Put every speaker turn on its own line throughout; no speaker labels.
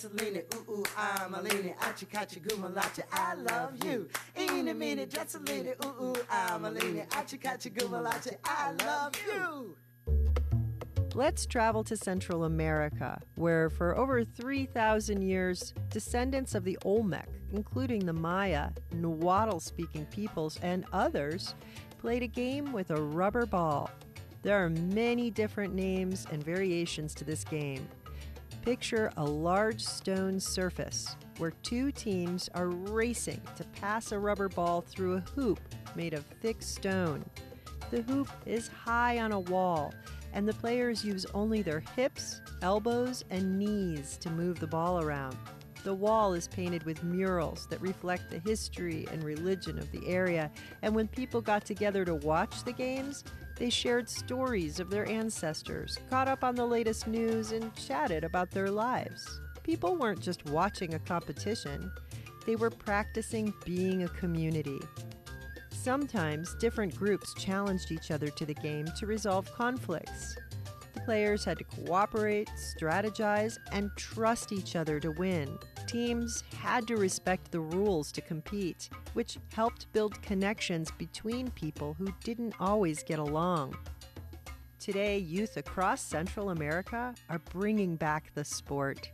Selena, ooh, ooh, I'm a lady, achi, kachi, gumalachi, I love you. In a minute, just a lady, ooh, ooh, I'm a lady, achi, kachi, gumalachi, I love you.
Let's travel to Central America, where for over 3,000 years, descendants of the Olmec, including the Maya, Nahuatl-speaking peoples, and others, played a game with a rubber ball. There are many different names and variations to this game. Picture a large stone surface where two teams are racing to pass a rubber ball through a hoop made of thick stone. The hoop is high on a wall, and the players use only their hips, elbows, and knees to move the ball around. The wall is painted with murals that reflect the history and religion of the area, and when people got together to watch the games, they shared stories of their ancestors, caught up on the latest news, and chatted about their lives. People weren't just watching a competition, they were practicing being a community. Sometimes different groups challenged each other to the game to resolve conflicts. The players had to cooperate, strategize, and trust each other to win. Teams had to respect the rules to compete, which helped build connections between people who didn't always get along. Today, youth across Central America are bringing back the sport.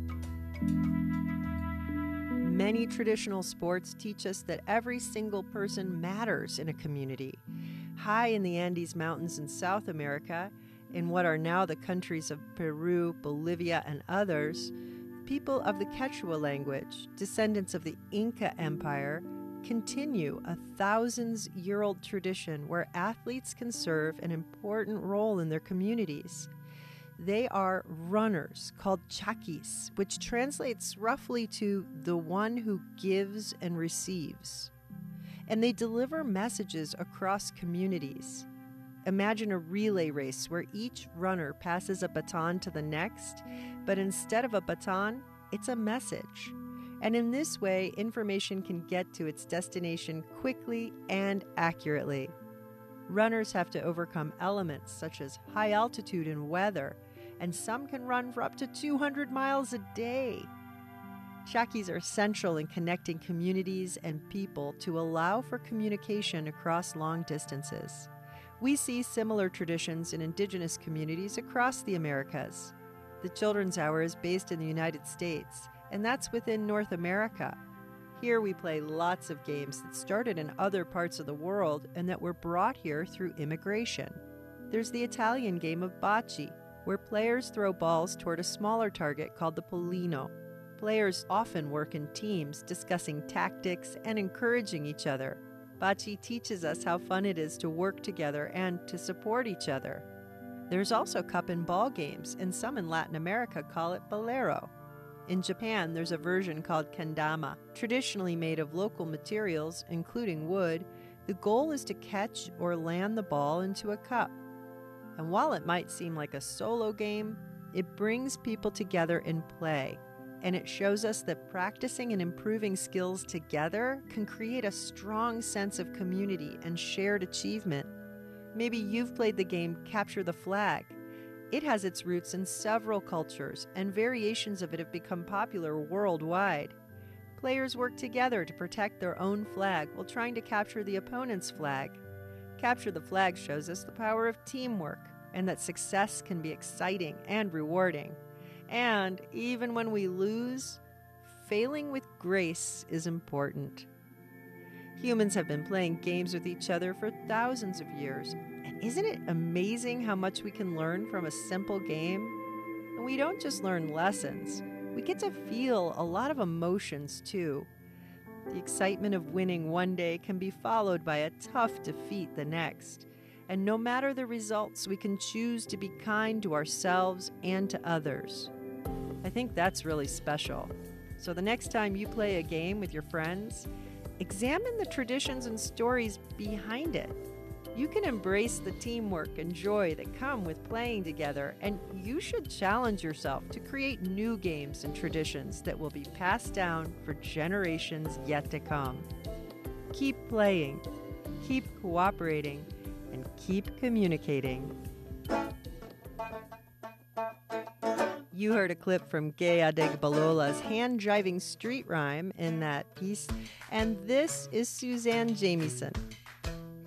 Many traditional sports teach us that every single person matters in a community. High in the Andes Mountains in South America, in what are now the countries of Peru, Bolivia, and others, people of the Quechua language, descendants of the Inca Empire, continue a thousands-year-old tradition where athletes can serve an important role in their communities. They are runners called chaquis, which translates roughly to the one who gives and receives. And they deliver messages across communities. Imagine a relay race where each runner passes a baton to the next, but instead of a baton, it's a message. And in this way, information can get to its destination quickly and accurately. Runners have to overcome elements such as high altitude and weather, and some can run for up to 200 miles a day. Chaquis are essential in connecting communities and people to allow for communication across long distances. We see similar traditions in indigenous communities across the Americas. The Children's Hour is based in the United States, and that's within North America. Here we play lots of games that started in other parts of the world and that were brought here through immigration. There's the Italian game of bocce, where players throw balls toward a smaller target called the pollino. Players often work in teams, discussing tactics and encouraging each other. Bocce teaches us how fun it is to work together and to support each other. There's also cup and ball games, and some in Latin America call it bolero. In Japan, there's a version called kendama, traditionally made of local materials, including wood. The goal is to catch or land the ball into a cup. And while it might seem like a solo game, it brings people together in play. And it shows us that practicing and improving skills together can create a strong sense of community and shared achievement. Maybe you've played the game Capture the Flag. It has its roots in several cultures, and variations of it have become popular worldwide. Players work together to protect their own flag while trying to capture the opponent's flag. Capture the Flag shows us the power of teamwork, and that success can be exciting and rewarding. And even when we lose, failing with grace is important. Humans have been playing games with each other for thousands of years. And isn't it amazing how much we can learn from a simple game? And we don't just learn lessons. We get to feel a lot of emotions, too. The excitement of winning one day can be followed by a tough defeat the next. And no matter the results, we can choose to be kind to ourselves and to others. I think that's really special. So the next time you play a game with your friends, examine the traditions and stories behind it. You can embrace the teamwork and joy that come with playing together, and you should challenge yourself to create new games and traditions that will be passed down for generations yet to come. Keep playing, keep cooperating, and keep communicating. You heard a clip from Gay Adegbalola's hand-jiving street rhyme in that piece. And this is Suzanne Jamieson.